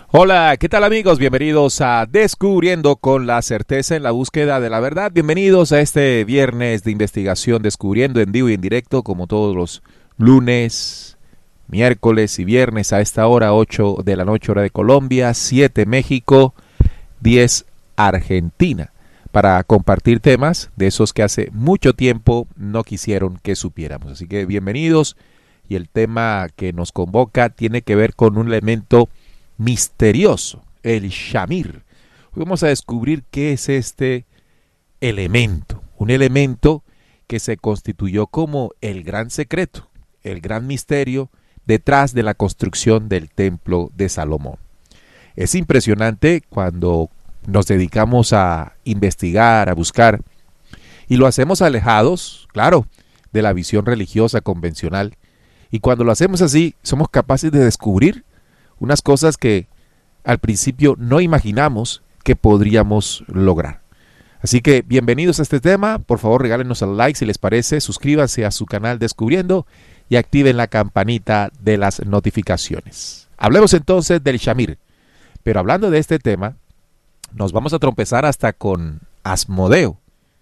Hola, ¿qué tal amigos? Bienvenidos a Descubriendo con la certeza en la búsqueda de la verdad. Bienvenidos a este viernes de investigación Descubriendo en vivo y en directo como todos los lunes, miércoles y viernes a esta hora, 8 de la noche hora de Colombia, 7 México, 10 Argentina, para compartir temas de esos que hace mucho tiempo no quisieron que supiéramos. Así que bienvenidos, y el tema que nos convoca tiene que ver con un elemento misterioso, el shamir. Hoy vamos a descubrir qué es este elemento, un elemento que se constituyó como el gran secreto, el gran misterio detrás de la construcción del templo de Salomón. Es impresionante cuando nos dedicamos a investigar, a buscar, y lo hacemos alejados, claro, de la visión religiosa convencional, y cuando lo hacemos así, somos capaces de descubrir unas cosas que al principio no imaginamos que podríamos lograr. Así que bienvenidos a este tema. Por favor, regálenos al like si les parece, suscríbanse a su canal Descubriendo y activen la campanita de las notificaciones. Hablemos entonces del shamir. Pero hablando de este tema, nos vamos a tropezar hasta con Asmodeo,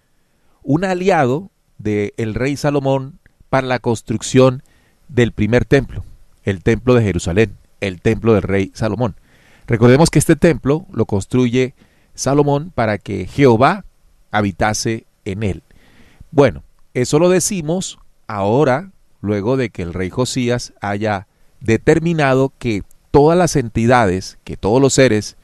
un aliado del rey Salomón para la construcción del primer templo, el templo de Jerusalén, el templo del rey Salomón. Recordemos que este templo lo construye Salomón para que Jehová habitase en él. Bueno, eso lo decimos ahora, luego de que el rey Josías haya determinado que todas las entidades, que todos los seres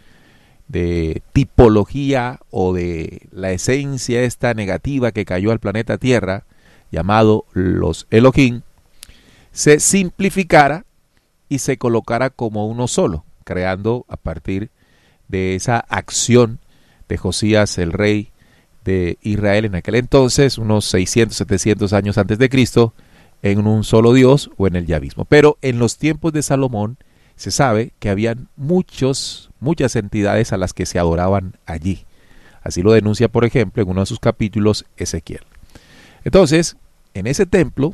de tipología o de la esencia esta negativa que cayó al planeta Tierra, llamado los Elohim, se simplificara y se colocara como uno solo, creando a partir de esa acción de Josías, el rey de Israel en aquel entonces, unos 600, 700 años antes de Cristo, en un solo Dios o en el yavismo. Pero en los tiempos de Salomón se sabe que habían muchas entidades a las que se adoraban allí. Así lo denuncia, por ejemplo, en uno de sus capítulos Ezequiel. Entonces, en ese templo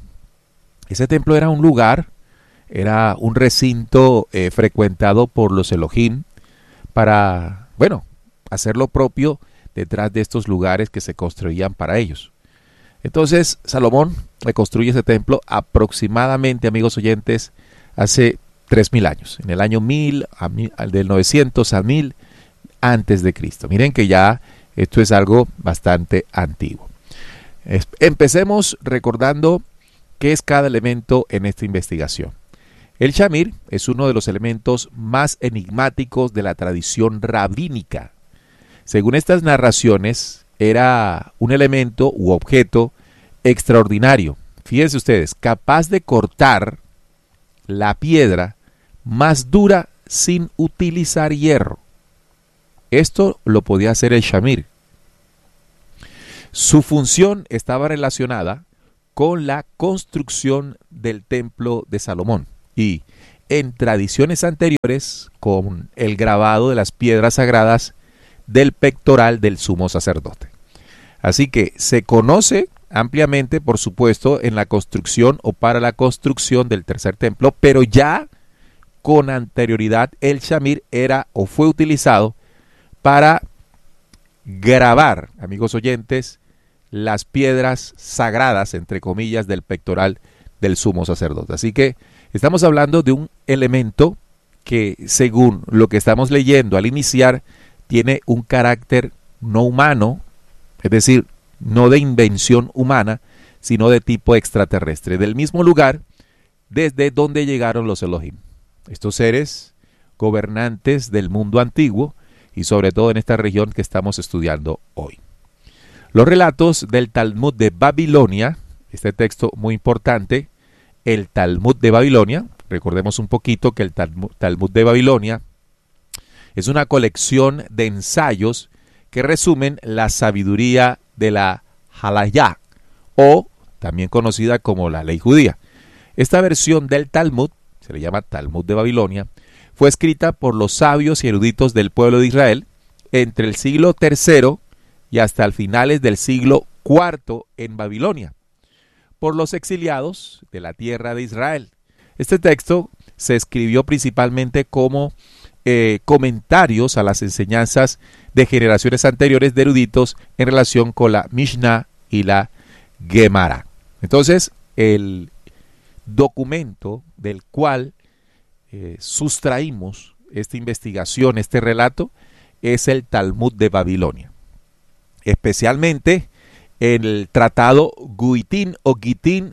era un lugar, era un recinto frecuentado por los Elohim para, hacer lo propio detrás de estos lugares que se construían para ellos. Entonces, Salomón reconstruye ese templo aproximadamente, amigos oyentes, hace 3000 años, en el año 1000, del 900 a 1000 antes de Cristo. Miren que ya esto es algo bastante antiguo. Empecemos recordando qué es cada elemento en esta investigación. El shamir es uno de los elementos más enigmáticos de la tradición rabínica. Según estas narraciones, era un elemento u objeto extraordinario. Fíjense ustedes, capaz de cortar la piedra más dura sin utilizar hierro. Esto lo podía hacer el shamir. Su función estaba relacionada con la construcción del templo de Salomón y en tradiciones anteriores con el grabado de las piedras sagradas del pectoral del sumo sacerdote. Así que se conoce ampliamente, por supuesto, en la construcción o para la construcción del tercer templo, pero ya con anterioridad el shamir era o fue utilizado para grabar, amigos oyentes, las piedras sagradas, entre comillas, del pectoral del sumo sacerdote. Así que estamos hablando de un elemento que, según lo que estamos leyendo al iniciar, tiene un carácter no humano, es decir, no de invención humana, sino de tipo extraterrestre, del mismo lugar desde donde llegaron los Elohim. Estos seres gobernantes del mundo antiguo y sobre todo en esta región que estamos estudiando hoy. Los relatos del Talmud de Babilonia, este texto muy importante, el Talmud de Babilonia, recordemos un poquito que el Talmud de Babilonia es una colección de ensayos que resumen la sabiduría de la Halayá, o también conocida como la ley judía. Esta versión del Talmud, se le llama Talmud de Babilonia, fue escrita por los sabios y eruditos del pueblo de Israel entre el siglo III y hasta el finales del siglo IV en Babilonia, por los exiliados de la tierra de Israel. Este texto se escribió principalmente como comentarios a las enseñanzas de generaciones anteriores de eruditos en relación con la Mishnah y la Gemara. Entonces, el documento del cual sustraímos esta investigación, este relato, es el Talmud de Babilonia. Especialmente en el tratado Guitín o Gitín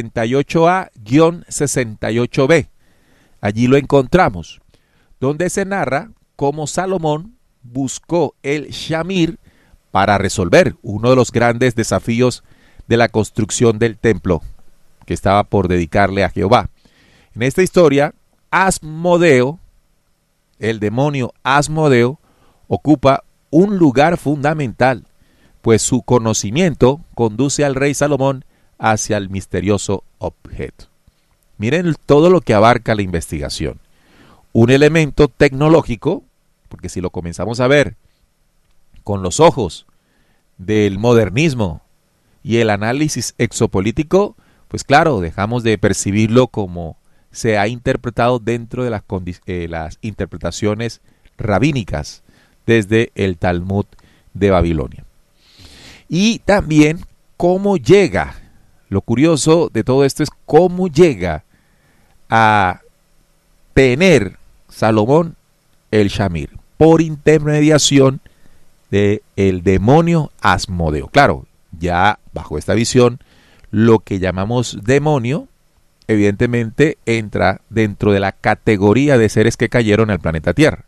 68a-68b. Allí lo encontramos, donde se narra cómo Salomón buscó el Shamir para resolver uno de los grandes desafíos de la construcción del templo que estaba por dedicarle a Jehová. En esta historia, Asmodeo, el demonio Asmodeo, ocupa un lugar fundamental, pues su conocimiento conduce al rey Salomón hacia el misterioso objeto. Miren todo lo que abarca la investigación. Un elemento tecnológico, porque si lo comenzamos a ver con los ojos del modernismo y el análisis exopolítico, pues claro, dejamos de percibirlo como se ha interpretado dentro de las interpretaciones rabínicas desde el Talmud de Babilonia. Y también cómo llega, lo curioso de todo esto es cómo llega a tener Salomón el Shamir por intermediación del demonio Asmodeo. Claro, ya bajo esta visión, lo que llamamos demonio, evidentemente entra dentro de la categoría de seres que cayeron al planeta Tierra.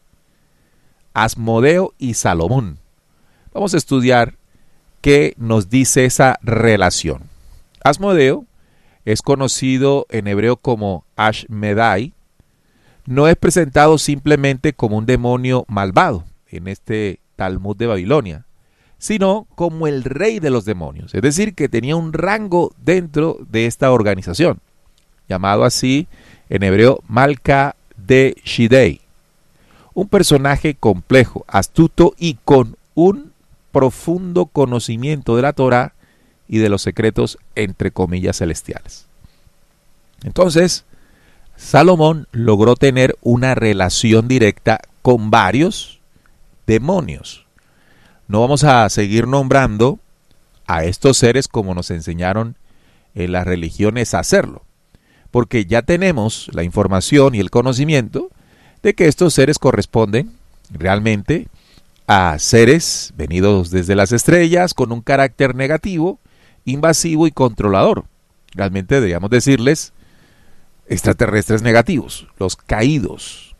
Asmodeo y Salomón. Vamos a estudiar qué nos dice esa relación. Asmodeo es conocido en hebreo como Ashmedai. No es presentado simplemente como un demonio malvado en este Talmud de Babilonia, sino como el rey de los demonios, es decir, que tenía un rango dentro de esta organización, llamado así en hebreo Malka de Shidei, un personaje complejo, astuto y con un profundo conocimiento de la Torá y de los secretos entre comillas celestiales. Entonces, Salomón logró tener una relación directa con varios demonios. No vamos a seguir nombrando a estos seres como nos enseñaron en las religiones a hacerlo, porque ya tenemos la información y el conocimiento de que estos seres corresponden realmente a seres venidos desde las estrellas con un carácter negativo, invasivo y controlador. Realmente deberíamos decirles extraterrestres negativos, los caídos.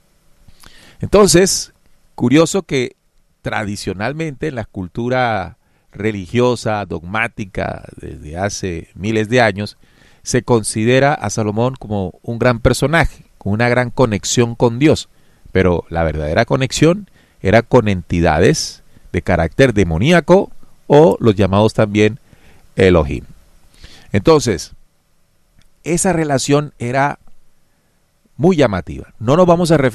Entonces, curioso que tradicionalmente en la cultura religiosa, dogmática, desde hace miles de años, se considera a Salomón como un gran personaje, con una gran conexión con Dios, pero la verdadera conexión era con entidades de carácter demoníaco o los llamados también Elohim. Entonces, esa relación era muy llamativa. No nos vamos a referir